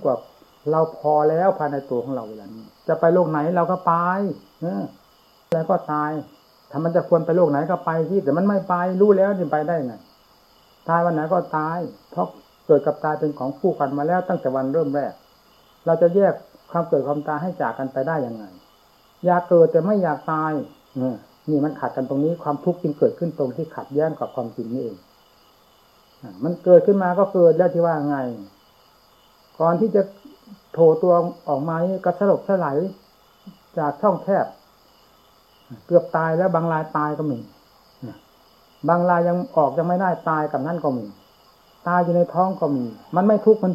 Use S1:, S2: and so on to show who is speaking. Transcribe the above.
S1: กว่าเราพอแล้วภายในตัวของเราเวลานี้จะไปโลกไหนเราก็ไปแล้วก็ตายถ้ามันจะควรไปโลกไหนก็ไปที่แต่มันไม่ไปรู้แล้วจะไปได้ไงตายวันไหนก็ตายเพราะเกิดกับตายเป็นของคู่กันมาแล้วตั้งแต่วันเริ่มแรกเราจะแยกความเกิดความตายให้จากกันไปได้ยังไงอยากเกิดแต่ไม่อยากตายนี่มันขัดกันตรงนี้ความทุกข์จึงเกิดขึ้นตรงที่ขัดแย้งกับความจริงนี่เองมันเกิดขึ้นมาก็เกิดแล้วที่ว่าไงก่อนที่จะโผล่ตัวออกมาก็สลบสลายจากช่องแคบเกือบตายแล้วบางรายตายก็มีบางรายยังออกยังไม่ได้ตายกับนั่นก็มีตายอยู่ในท้องก็มีมันไม่ทุกข์มัน